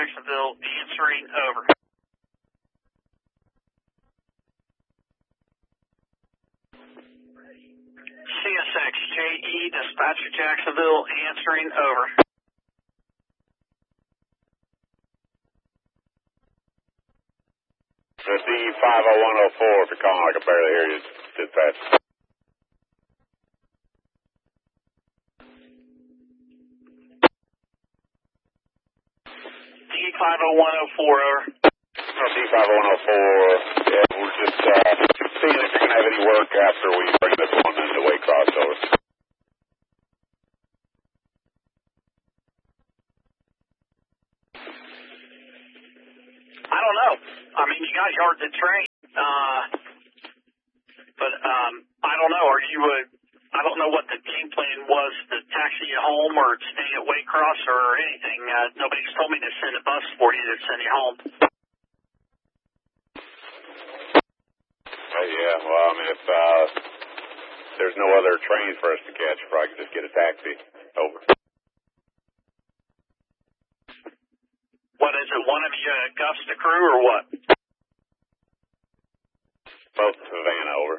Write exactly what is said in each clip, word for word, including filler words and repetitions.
Jacksonville, answering, over. C S X J E, dispatcher Jacksonville, answering, over. It's E five oh one oh four, if you're calling, I can barely hear you, dispatch. D five oh one oh four, over. D five oh one oh four, yeah, we're just uh, seeing if you're going to have any work after we bring this one into Waycross, over. I don't know. I mean, you guys are the train, uh, but um, I don't know. Are you? Uh, I don't know what the game plan was to taxi you home or stay at Waycross or anything. Uh, nobody's told me to send a bus for you to send you home. Uh, yeah, well, I mean, if uh, there's no other trains for us to catch, probably could just get a taxi, over. What is it? One of you uh, Guff's the crew or what? Both Savannah, over.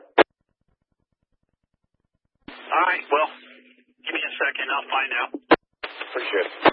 All right, well, give me a second. I'll find out. Appreciate it.